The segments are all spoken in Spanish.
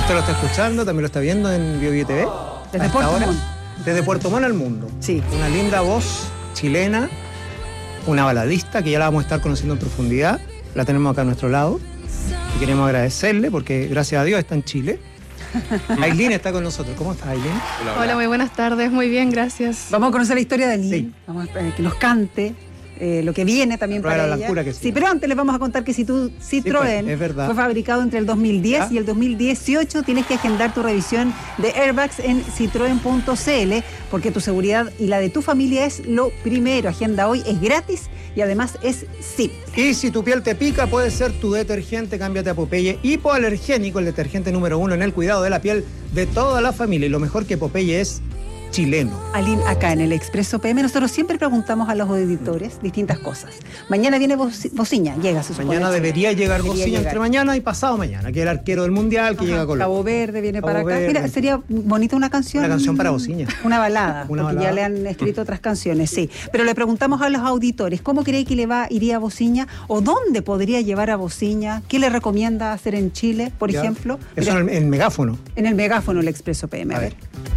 Usted lo está escuchando, también lo está viendo en BioBio TV. Desde Puerto Montt. Desde Puerto Montt al mundo. Sí. Una linda voz chilena, una baladista que ya la vamos a estar conociendo en profundidad. La tenemos acá a nuestro lado. Y queremos agradecerle porque, gracias a Dios, está en Chile. Ailín está con nosotros. ¿Cómo estás, Ailín? Hola, muy buenas tardes. Muy bien, gracias. Vamos a conocer la historia de Ailín. Sí. Vamos a que nos cante lo que viene también para la ella. blancura que sí. Sí, pero antes les vamos a contar que si tu Citroën es verdad. fue fabricado entre el 2010 y el 2018, tienes que agendar tu revisión de airbags en citroen.cl, porque tu seguridad y la de tu familia es lo primero. Agenda hoy, es gratis y además es simple. Y si tu piel te pica, puede ser tu detergente. Cámbiate a Popeye Hipoalergénico, el detergente número 1 en el cuidado de la piel de toda la familia. Y lo mejor que Popeye es chileno. Aline, acá en el Expreso PM, nosotros siempre preguntamos a los auditores distintas cosas. Mañana viene Bociña, llega su Mañana debería llegar Bociña entre mañana y pasado mañana, que es el arquero del Mundial, que llega a Colombia. Cabo Verde viene Cabo para acá. Verde. Mira, sería bonita una canción. Una canción para Bociña. Una balada, Una porque balada. ya le han escrito otras canciones, sí. Pero le preguntamos a los auditores, ¿cómo cree que iría a Bociña? ¿O dónde podría llevar a Bociña? ¿Qué le recomienda hacer en Chile, por Ya. ejemplo? Eso en el megáfono. En el megáfono, el Expreso PM. A ver.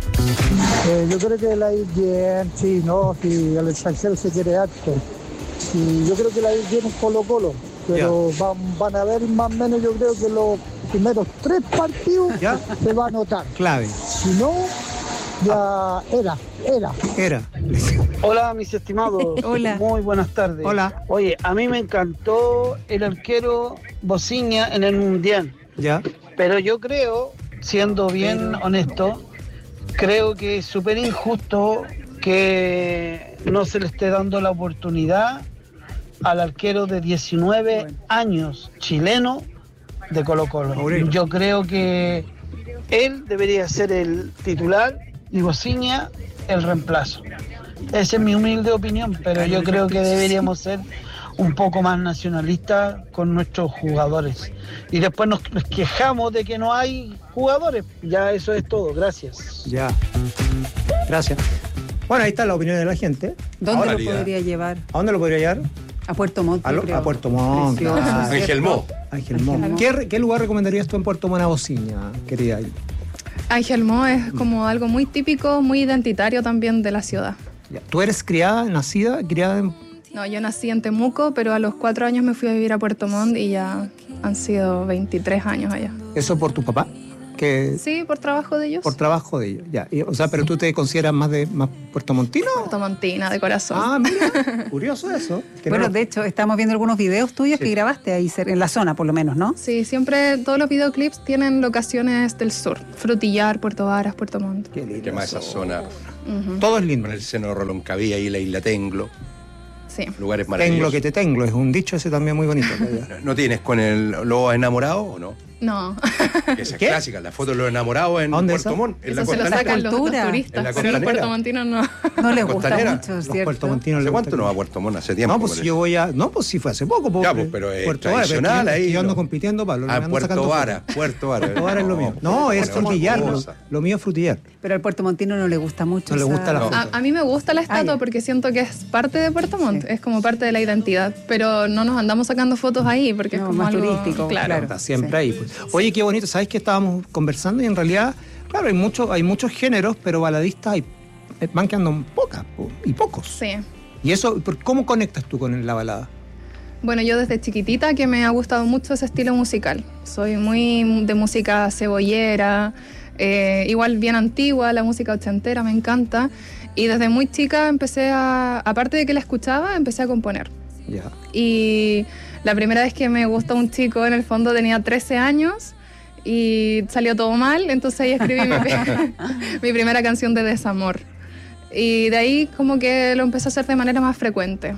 Yo creo que la ir bien, sí, no, si el extranjero se quiere harto. Y yo creo que la ir bien en Colo-Colo, pero van a ver más o menos, yo creo que los primeros 3 partidos ¿Ya? se va a notar. Clave. Si no, ya era. Hola, mis estimados. Hola. Muy buenas tardes. Hola. Oye, a mí me encantó el arquero Bociña en el Mundial, ¿Ya? pero yo creo, siendo bien honesto, creo que es súper injusto que no se le esté dando la oportunidad al arquero de 19 años chileno de Colo-Colo. Aurelio. Yo creo que él debería ser el titular y Bociña el reemplazo. Esa es mi humilde opinión, pero yo creo que deberíamos ser un poco más nacionalistas con nuestros jugadores. Y después nos quejamos de que no hay jugadores. Ya eso es todo. Gracias. Ya. Gracias. Bueno, ahí está la opinión de la gente. ¿Dónde Ahora, lo Lida. podría llevar? ¿A dónde lo podría llevar? A Puerto Montt. yo creo. A Puerto Montt. Precioso, claro. ¿cierto? Ángel Mo. Ángel Montt. ¿Qué lugar recomendarías tú en Puerto Montt a Bociña, querida? Ángel Mo es como algo muy típico, muy identitario también de la ciudad. Ya. ¿Tú eres criada en... No, yo nací en Temuco, pero a los 4 años me fui a vivir a Puerto Montt y ya han sido 23 años allá. ¿Eso por tu papá? Que Sí, por trabajo de ellos. por trabajo de ellos, ya. O sea, pero tú te consideras más puertomontino. Puertomontina, de corazón. Ah, mira, curioso eso. Que Bueno, no- de hecho, estamos viendo algunos videos tuyos Sí. que grabaste ahí en la zona, por lo menos, ¿no? Sí, siempre todos los videoclips tienen locaciones del sur. Frutillar, Puerto Varas, Puerto Montt. Qué lindo. Que más esa zona, Todo es lindo. con el seno de Roloncavía y la isla Tenglo, Sí. lugares Tenglo maravillosos. que te tenglo, es un dicho ese también muy bonito. ¿No tienes con el lobo enamorado o no? No, Que esa es ¿Qué? clásica, la foto de los enamorados en ¿A dónde Puerto esa? Montt, en la eso se lo costanera. sacan los Cultura. En turistas, la pero los costanera. puertomontinos no. No les gusta Costanera. mucho, Los ¿cierto? puertomontinos ¿Hace les cuánto gusta no va a mucho. Puerto Montt? Hace tiempo. No, pues si yo voy a... No, pues si fue hace poco. Ya, pues, pero es Puerto Vara, tradicional pero ahí, yo ando ¿no? compitiendo, Pablo. me Ah, ando Puerto sacando Vara, fotos. Puerto Vara. Puerto Vara es lo mío. No, es otra frutillar. cosa. Lo mío es frutillar. Pero al puertomontino no le gusta mucho. No le gusta la No. foto. A mí me gusta la estatua ya. porque siento que es parte de Puerto Montt, es como parte de la identidad, pero no nos andamos sacando fotos ahí porque No, es como más algo turístico, claro. Está siempre Sí. ahí. Pues. Oye, qué bonito. ¿Sabes que estábamos conversando? Y en realidad, claro, hay muchos géneros, pero baladistas van quedando pocos. Sí. ¿Y eso, cómo conectas tú con la balada? Bueno, yo desde chiquitita que me ha gustado mucho ese estilo musical. Soy muy de música cebollera, igual bien antigua, la música ochentera me encanta. Y desde muy chica aparte de que la escuchaba, empecé a componer. Ya. Y la primera vez que me gustó un chico, en el fondo tenía 13 años y salió todo mal, entonces ahí escribí mi primera canción de desamor. Y de ahí como que lo empecé a hacer de manera más frecuente.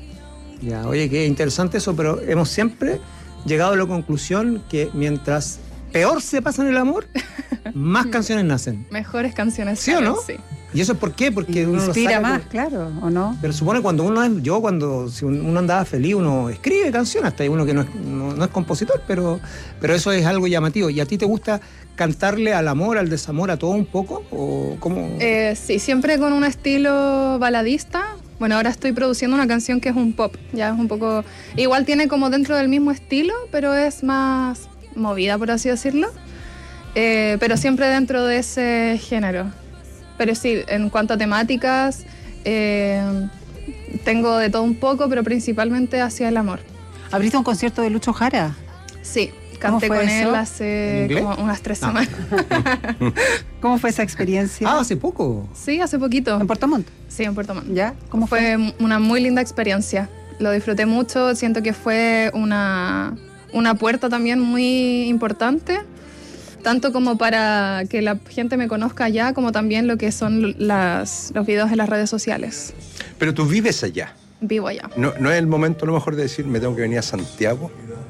Ya, oye, qué interesante eso, pero hemos siempre llegado a la conclusión que mientras peor se pasa en el amor, más canciones nacen. Mejores canciones. ¿Sí o no? Sí. ¿Y eso es por qué? Porque uno lo Inspira saca más, con- claro, ¿o no? Pero supone cuando si uno andaba feliz, uno escribe canciones, hasta hay uno que no es compositor, pero eso es algo llamativo. ¿Y a ti te gusta cantarle al amor, al desamor, a todo un poco? ¿O cómo? Sí, siempre con un estilo baladista. Bueno, ahora estoy produciendo una canción que es un pop, ya es un poco... Igual tiene como dentro del mismo estilo, pero es más movida, por así decirlo. pero siempre dentro de ese género. Pero sí, en cuanto a temáticas, tengo de todo un poco, pero principalmente hacia el amor. ¿Abriste un concierto de Lucho Jara? Sí, canté fue con eso? él hace como unas 3 semanas. ¿Cómo fue esa experiencia? Ah, hace poco. Sí, hace poquito. ¿En Puerto Montt? Sí, en Puerto Montt. ¿Ya? ¿Cómo Fue una muy linda experiencia. Lo disfruté mucho, siento que fue una puerta también muy importante, tanto como para que la gente me conozca allá, como también lo que son los videos en las redes sociales. Pero tú vives allá. Vivo allá. ¿No es el momento a lo mejor de decir me tengo que venir a Santiago?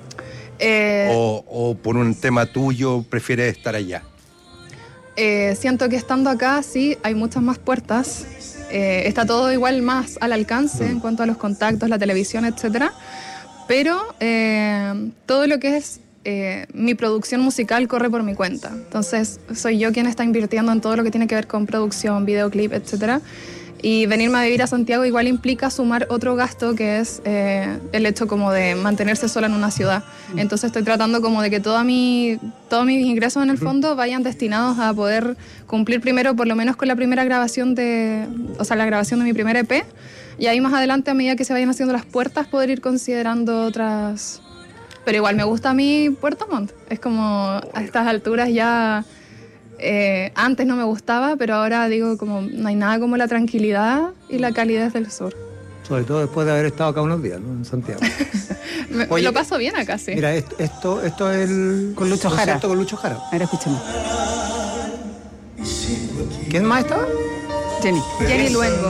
¿O por un tema tuyo prefieres estar allá? Siento que estando acá sí hay muchas más puertas. Está todo igual más al alcance en cuanto a los contactos, la televisión, etcétera. Pero todo lo que es mi producción musical corre por mi cuenta. Entonces soy yo quien está invirtiendo en todo lo que tiene que ver con producción, videoclip, etcétera. Y venirme a vivir a Santiago igual implica sumar otro gasto, que es el hecho como de mantenerse sola en una ciudad. Entonces estoy tratando como de que todos mis ingresos en el fondo vayan destinados a poder cumplir primero por lo menos con la primera grabación la grabación de mi primer EP, y ahí más adelante, a medida que se vayan haciendo las puertas, poder ir considerando otras. Pero igual me gusta a mí Puerto Montt. Es como a estas alturas ya... antes no me gustaba, pero ahora digo como no hay nada como la tranquilidad y la calidez del sur. Sobre todo después de haber estado acá unos días, ¿no? En Santiago. Me lo paso bien acá, sí. Mira, esto es el Con Lucho Jara. concierto con Lucho Jara. Ahora escuchemos. ¿Quién más estaba? Jenny. Jenny Luengo.